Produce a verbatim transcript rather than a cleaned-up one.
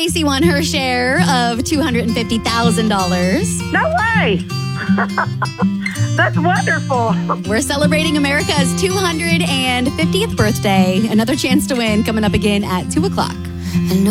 Tracy won her share of two hundred fifty thousand dollars. No way. That's wonderful. We're celebrating America's two hundred fiftieth birthday. Another chance to win coming up again at two o'clock.